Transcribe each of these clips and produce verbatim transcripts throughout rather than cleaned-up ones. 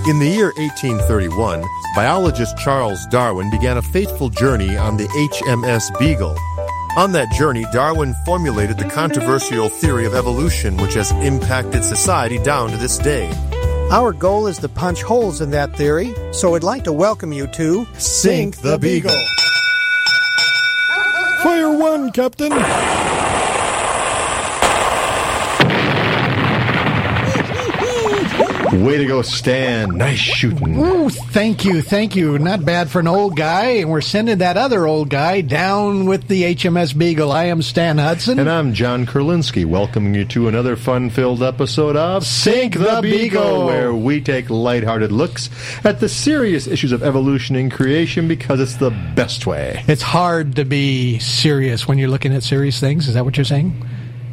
In the year eighteen thirty-one, biologist Charles Darwin began a fateful journey on the H M S Beagle. On that journey, Darwin formulated the controversial theory of evolution, which has impacted society down to this day. Our goal is to punch holes in that theory, so we'd like to welcome you to Sink the Beagle. Fire one, Captain. Way to go, Stan. Nice shooting. Ooh, thank you, thank you. Not bad for an old guy. And we're sending that other old guy down with the H M S Beagle. I am Stan Hudson. And I'm John Kurlinski, welcoming you to another fun-filled episode of Sink the Beagle, where we take lighthearted looks at the serious issues of evolution and creation because it's the best way. It's hard to be serious when you're looking at serious things. Is that what you're saying?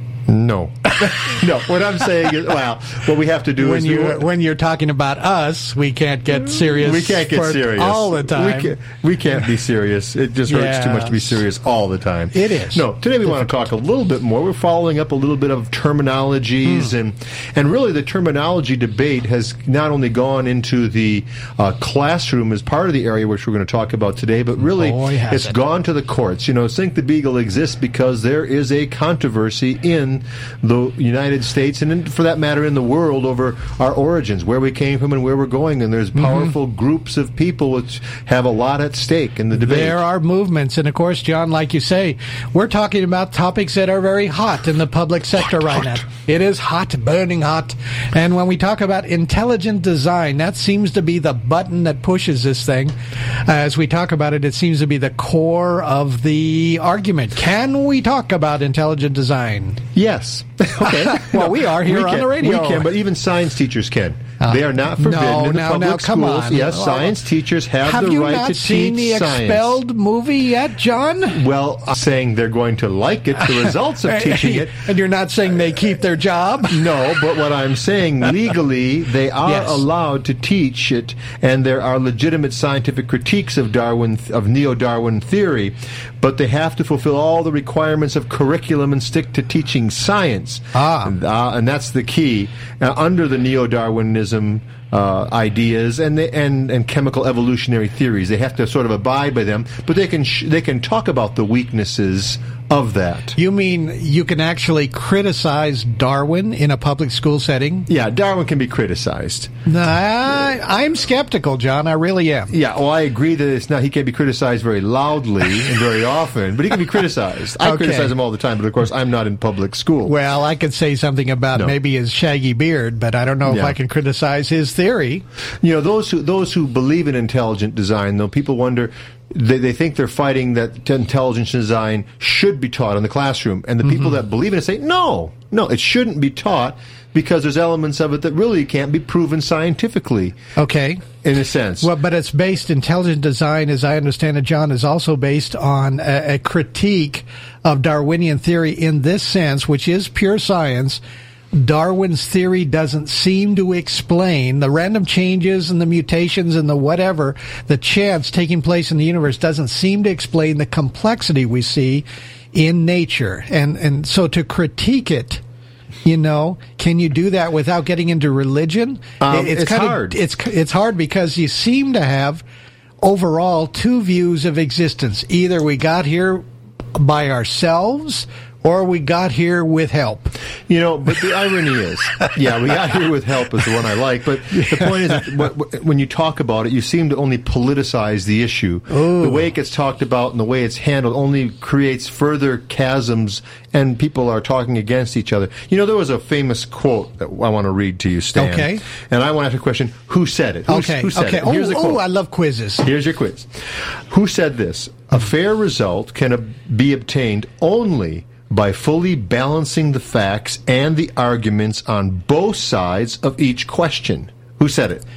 No. No, what I'm saying is, well, what we have to do when is... You, when you're talking about us, we can't get serious. We can't get serious. All the time. We, can, we can't be serious. It just hurts yes. too much to be serious all the time. It is. No, today we want to talk a little bit more. We're following up a little bit of terminologies, mm. and and really the terminology debate has not only gone into the uh, classroom as part of the area which we're going to talk about today, but really Boy, it's it. gone to the courts. You know, Sink the Beagle exists because there is a controversy in the United States, and in, for that matter in the world, over our origins, where we came from and where we're going, and there's powerful mm-hmm. groups of people which have a lot at stake in the debate. There are movements, and of course, John, like you say, we're talking about topics that are very hot in the public sector hot, right hot. now. It is hot, burning hot, and when we talk about intelligent design, that seems to be the button that pushes this thing. As we talk about it, it seems to be the core of the argument. Can we talk about intelligent design? Yes. Okay. Well, we are here we on can, the radio. We can, but even science teachers can. Uh, they are not forbidden no, in the now, public now, come schools. on. Yes, science teachers have, have the you right not to seen teach the science. Expelled movie yet, John? Well, I'm saying they're going to like it, the results of teaching it. And you're not saying they keep their job? No, but what I'm saying, legally, they are yes. allowed to teach it, and there are legitimate scientific critiques of Darwin, of neo-Darwin theory, but they have to fulfill all the requirements of curriculum and stick to teaching science. Ah. And, uh, and that's the key. Uh, under the neo-Darwinism uh, ideas and, the, and and chemical evolutionary theories, they have to sort of abide by them, but they can sh- they can talk about the weaknesses of that. You mean you can actually criticize Darwin in a public school setting? Yeah, Darwin can be criticized. Nah, I, I'm skeptical, John. I really am. Yeah, well, I agree that it's not. He can't be criticized very loudly and very often, but he can be criticized. I okay. criticize him all the time, but of course, I'm not in public school. Well, I could say something about no. maybe his shaggy beard, but I don't know yeah. if I can criticize his theory. You know, those who those who believe in intelligent design, though, people wonder. They, they think they're fighting that intelligence design should be taught in the classroom. And the mm-hmm. people that believe in it say, no, no, it shouldn't be taught because there's elements of it that really can't be proven scientifically. Okay. In a sense. Well, but it's based, intelligent design, as I understand it, John, is also based on a, a critique of Darwinian theory in this sense, which is pure science. Darwin's theory doesn't seem to explain the random changes and the mutations and the whatever, the chance taking place in the universe doesn't seem to explain the complexity we see in nature. And, and so to critique it, you know, can you do that without getting into religion? Um, it's it's kind hard. Of, it's, it's hard because you seem to have overall two views of existence. Either we got here by ourselves or we got here with help. You know, but the irony is, yeah, we got here with help is the one I like, but the point is that what, when you talk about it, you seem to only politicize the issue. Ooh. The way it gets talked about and the way it's handled only creates further chasms, and people are talking against each other. You know, there was a famous quote that I want to read to you, Stan. Okay. And I want to ask a question. Who said it? Who's, okay. Who said okay. it? Here's oh, the quote. oh, I love quizzes. Here's your quiz. Who said this? A fair result can ob- be obtained only by fully balancing the facts and the arguments on both sides of each question. Who said it?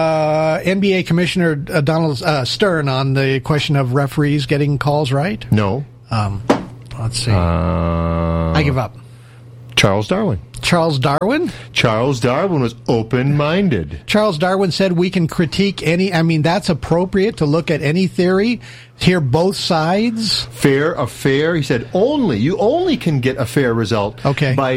Uh, N B A Commissioner uh, Donald uh, Stern on the question of referees getting calls right? No. Um, let's see. Uh, I give up. Charles Darwin. Charles Darwin? Charles Darwin was open-minded. Charles Darwin said we can critique any, I mean, that's appropriate to look at any theory, hear both sides. Fair, a fair, he said, only, you only can get a fair result okay. by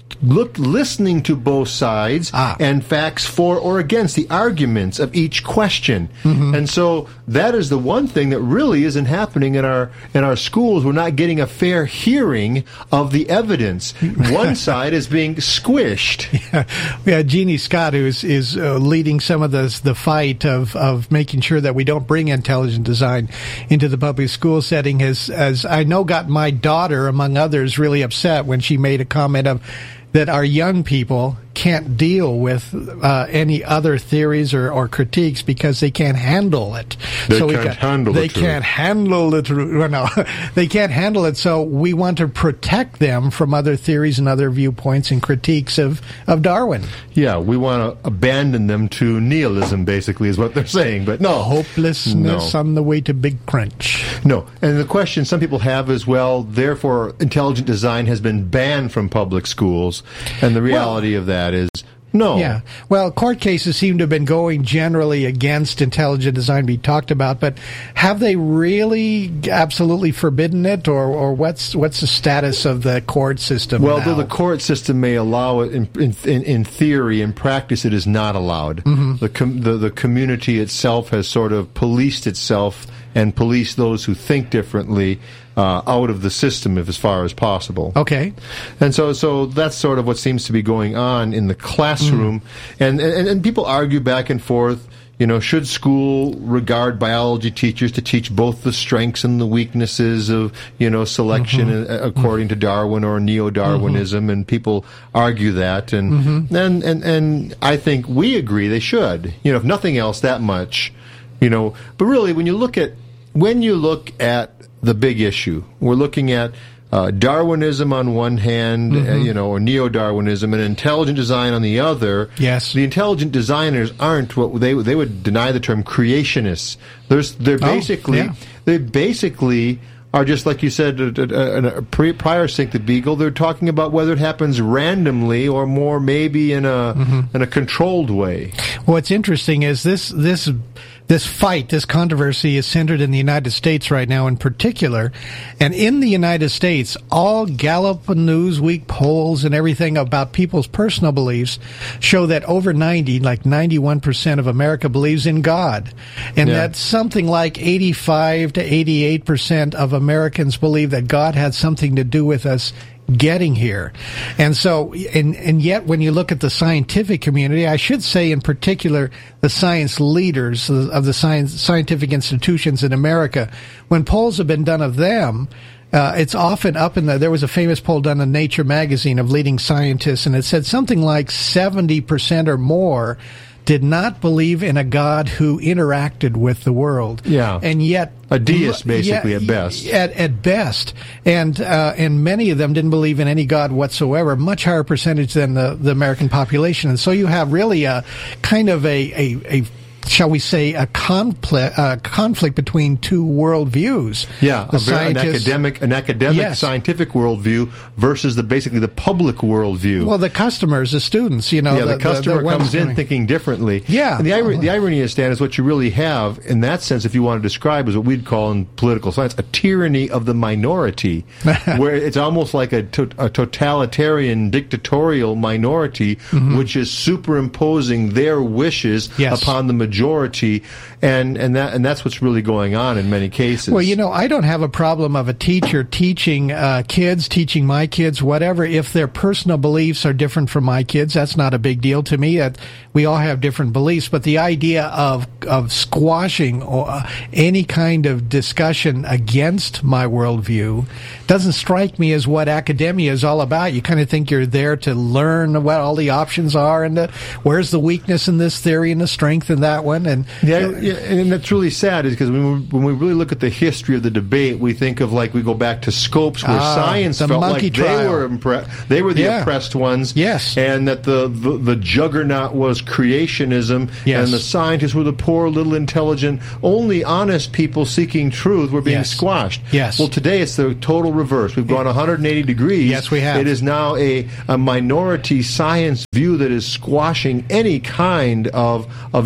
look, listening to both sides Ah. and facts for or against the arguments of each question. Mm-hmm. And so that is the one thing that really isn't happening in our in our schools. We're not getting a fair hearing of the evidence. One side is being squished. Yeah, Jeannie Scott, who is, is uh, leading some of the the fight of, of making sure that we don't bring intelligent design into the public school setting, has, as I know, got my daughter, among others, really upset when she made a comment of that our young people can't deal with uh, any other theories or, or critiques because they can't handle it. They so we can't got, handle They the truth. can't handle the truth. Well, no, they can't handle it. So we want to protect them from other theories and other viewpoints and critiques of, of Darwin. Yeah, we want to abandon them to nihilism, basically, is what they're saying. But no. Hopelessness No. on the way to Big Crunch. No. And the question some people have is, well, therefore, intelligent design has been banned from public schools. And the reality of that is, no. Yeah. Well, court cases seem to have been going generally against intelligent design we talked about, but have they really absolutely forbidden it, or, or what's what's the status of the court system Well, now? though the court system may allow it, in, in, in theory, in practice, it is not allowed. Mm-hmm. The, com- the the community itself has sort of policed itself and policed those who think differently uh, out of the system, if as far as possible. Okay. And so, so that's sort of what seems to be going on in the classroom. Mm. And, and and people argue back and forth. You know, should school regard biology teachers to teach both the strengths and the weaknesses of, you know, selection Mm-hmm. uh, according to Darwin or neo-Darwinism? Mm-hmm. And people argue that. And, Mm-hmm. and, and, and I think we agree they should. You know, if nothing else, that much. You know, but really, when you look at, when you look at the big issue, we're looking at Uh, Darwinism on one hand, Mm-hmm. uh, you know, or neo-Darwinism, and intelligent design on the other. Yes. The intelligent designers aren't what they they would deny the term creationists. There's they're Oh, basically yeah. they basically are just like you said uh, uh, uh, pre- prior Sync the Beagle. They're talking about whether it happens randomly or more maybe in a Mm-hmm. in a controlled way. What's interesting is this this this fight, this controversy is centered in the United States right now in particular. And in the United States, all Gallup and Newsweek polls and everything about people's personal beliefs show that over ninety, like ninety-one percent of America believes in God. And Yeah. that something like eighty-five to eighty-eight percent of Americans believe that God had something to do with us getting here. And so, and, and yet when you look at the scientific community, I should say in particular the science leaders of the science, scientific institutions in America, when polls have been done of them, uh, it's often up in the, there was a famous poll done in Nature magazine of leading scientists, and it said something like seventy percent or more did not believe in a God who interacted with the world. Yeah. And yet, A deist, basically, yeah, at best. At, at best. And, uh, and many of them didn't believe in any God whatsoever, much higher percentage than the, the American population. And so you have really a kind of a, a, a shall we say, a conflict, uh, conflict between two worldviews. Yeah, The a very, an scientists- academic, an academic Yes. scientific worldview versus the basically the public worldview. Well, the customers, the students, you know. yeah, the, customer ones comes in doing- thinking differently. Yeah. And the, ir- the irony is, Stan, is what you really have, in that sense, if you want to describe, is what we'd call in political science a tyranny of the minority, where it's almost like a, to- a totalitarian, dictatorial minority, Mm-hmm. which is superimposing their wishes Yes. upon the majority, and, and, that, and that's what's really going on in many cases. Well, you know, I don't have a problem of a teacher teaching uh, kids, teaching my kids, whatever, if their personal beliefs are different from my kids. That's not a big deal to me. That we all have different beliefs, but the idea of of squashing or, uh, any kind of discussion against my worldview doesn't strike me as what academia is all about. You kind of think you're there to learn what all the options are and the, where's the weakness in this theory and the strength in that one. And Yeah, yeah, and that's really sad, is because when we, when we really look at the history of the debate, we think of, like, we go back to Scopes, where Ah, science the felt monkey like trial. they were impre- they were the Yeah. oppressed ones, Yes. and that the, the the juggernaut was creationism, Yes. and the scientists were the poor, little, intelligent, only honest people seeking truth were being Yes. squashed. Yes. Well, today it's the total reverse. We've gone one hundred eighty degrees. Yes, we have. It is now a, a minority science view that is squashing any kind of of discussion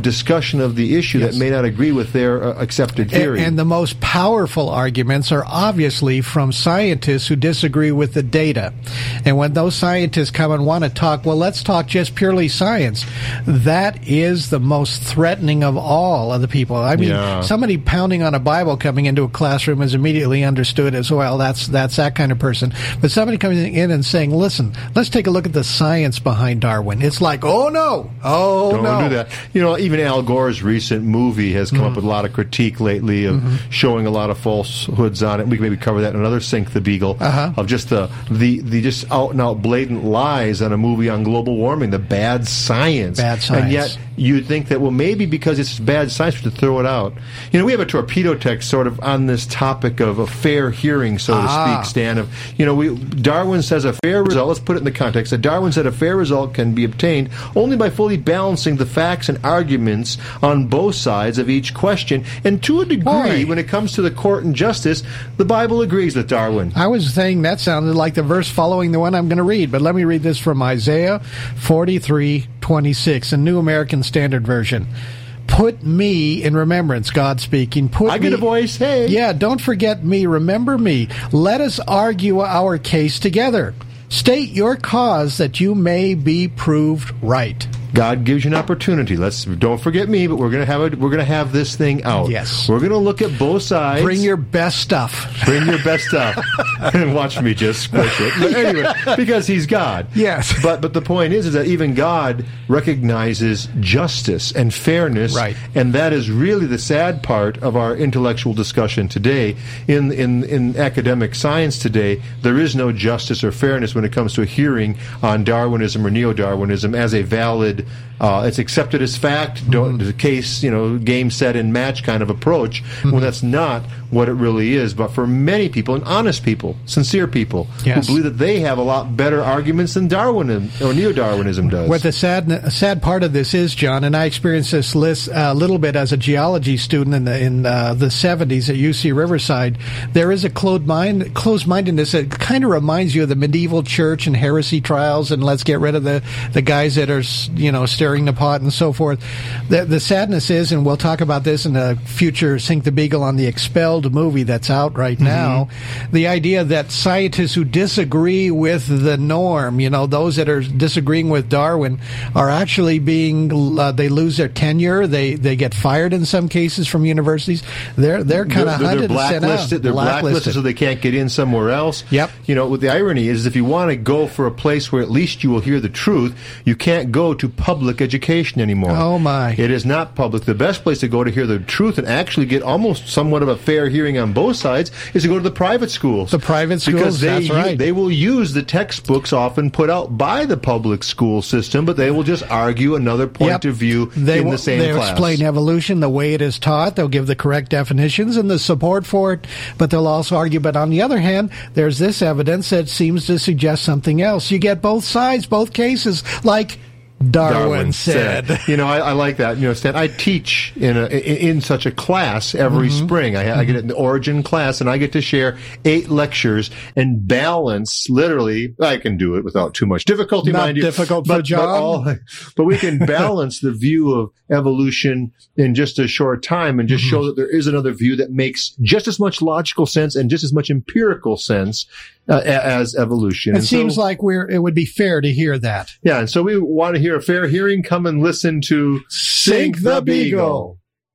section of the issue Yes. that may not agree with their uh, accepted theory. And, and the most powerful arguments are obviously from scientists who disagree with the data. And when those scientists come and want to talk, well, let's talk just purely science. That is the most threatening of all of the people. I mean, Yeah. somebody pounding on a Bible coming into a classroom is immediately understood as, well, that's that's that kind of person. But somebody coming in and saying, listen, let's take a look at the science behind Darwin. It's like, oh, no. Oh, Don't no. do that. You know, even Al Gore's recent movie has come Mm-hmm. up with a lot of critique lately of Mm-hmm. showing a lot of falsehoods on it. We can maybe cover that in another Sink the Beagle Uh-huh. of just the, the the just out and out blatant lies on a movie on global warming, the bad science. Bad science. And yet you'd think that, well, maybe because it's bad science, we should throw it out. You know, we have a torpedo text sort of on this topic of a fair hearing, so to Ah. speak, Stan. Of, you know, we Darwin says a fair result, let's put it in the context, that Darwin said a fair result can be obtained only by fully balancing the facts and arguments on both sides of each question. And to a degree, Boy. when it comes to the court and justice, the Bible agrees with Darwin. I was saying that sounded like the verse following the one I'm going to read, but let me read this from Isaiah forty-three twenty-six, a New American Standard Version. Put me in remembrance, God speaking. Put I me, get a voice, hey. Yeah, don't forget me, remember me. Let us argue our case together. State your cause that you may be proved right. God gives you an opportunity. Let's don't forget me, but we're gonna have a, we're gonna have this thing out. Yes. We're gonna look at both sides. Bring your best stuff. Bring your best stuff and watch me just squish it. But anyway, because he's God. Yes. But but the point is, is that even God recognizes justice and fairness, Right. And that is really the sad part of our intellectual discussion today. In in in academic science today, there is no justice or fairness when it comes to a hearing on Darwinism or neo-Darwinism as a valid. Uh, it's accepted as fact. Don't the case, you know, game, set, and match kind of approach. Mm-hmm. When that's not what it really is. But for many people, and honest people, sincere people, Yes. who believe that they have a lot better arguments than Darwinism or neo-Darwinism does. What the sad sad part of this is, John, and I experienced this list a little bit as a geology student in the in uh, the seventies at U C Riverside. There is a closed mind, closed mindedness that kind of reminds you of the medieval church and heresy trials, and let's get rid of the the guys that are, you know, stirring the pot and so forth. The the sadness is, and we'll talk about this in a future Sink the Beagle on the Expelled movie that's out right now. Mm-hmm. The idea that scientists who disagree with the norm, you know, those that are disagreeing with Darwin, are actually being uh, they lose their tenure. They they get fired in some cases from universities. They're they're kind of they're, hunted they're and sent out. blacklisted. They're blacklisted so they can't get in somewhere else. Yep. You know, what the irony is, if you want to go for a place where at least you will hear the truth, you can't go to public education anymore. Oh my! It is not public. The best place to go to hear the truth and actually get almost somewhat of a fair hearing on both sides is to go to the private schools. The private schools, because they that's u- right. they will use the textbooks often put out by the public school system, but they will just argue another point Yep. of view they in will, the same they'll class. explain evolution the way it is taught. They'll give the correct definitions and the support for it, but they'll also argue. But on the other hand, there's this evidence that seems to suggest something else. You get both sides, both cases, like Darwin, Darwin said. said. You know, I, I like that. You know, Stan, I teach in a, in, in such a class every Mm-hmm. spring. I, I get it in the origin class, and I get to share eight lectures and balance. Literally, I can do it without too much difficulty, Not mind you. difficult for but, John. But, all, but we can balance the view of evolution in just a short time, and just Mm-hmm. show that there is another view that makes just as much logical sense and just as much empirical sense uh, as evolution. It And seems so, like we're. It would be fair to hear that. yeah, and so we want to hear a fair hearing. Come and listen to Sink the Beagle.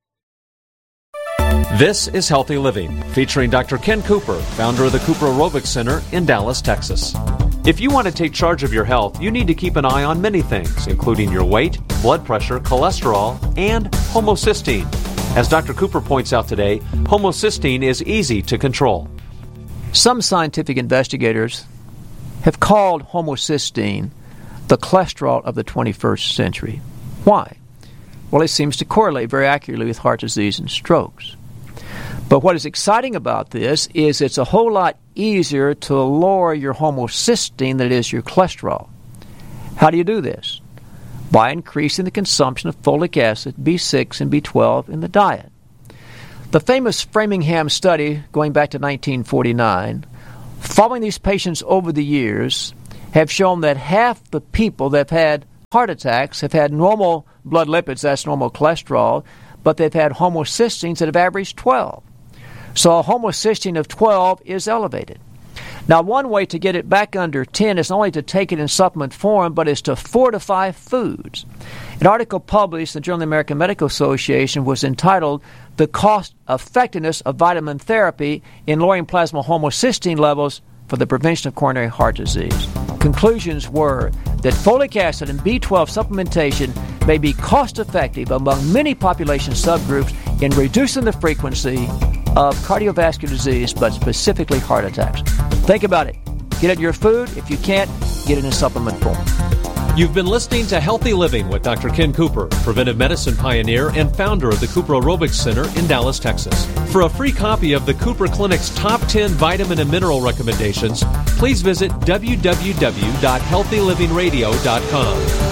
This is Healthy Living, featuring Doctor Ken Cooper, founder of the Cooper Aerobics Center in Dallas, Texas. If you want to take charge of your health, you need to keep an eye on many things, including your weight, blood pressure, cholesterol, and homocysteine. As Doctor Cooper points out today, homocysteine is easy to control. Some scientific investigators have called homocysteine the cholesterol of the twenty-first century. Why? Well, it seems to correlate very accurately with heart disease and strokes. But what is exciting about this is it's a whole lot easier to lower your homocysteine than it is your cholesterol. How do you do this? By increasing the consumption of folic acid, B six, and B twelve in the diet. The famous Framingham study, going back to nineteen forty-nine, following these patients over the years, have shown that half the people that have had heart attacks have had normal blood lipids, that's normal cholesterol, but they've had homocysteines that have averaged twelve. So a homocysteine of twelve is elevated. Now, one way to get it back under ten is not only to take it in supplement form, but is to fortify foods. An article published in the Journal of the American Medical Association was entitled The Cost Effectiveness of Vitamin Therapy in Lowering Plasma Homocysteine Levels for the Prevention of Coronary Heart Disease. Conclusions were that folic acid and B twelve supplementation may be cost-effective among many population subgroups in reducing the frequency of cardiovascular disease, but specifically heart attacks. Think about it. Get it in your food. If you can't, get it in supplement form. You've been listening to Healthy Living with Doctor Ken Cooper, preventive medicine pioneer and founder of the Cooper Aerobics Center in Dallas, Texas. For a free copy of the Cooper Clinic's top ten vitamin and mineral recommendations, please visit w w w dot healthy living radio dot com.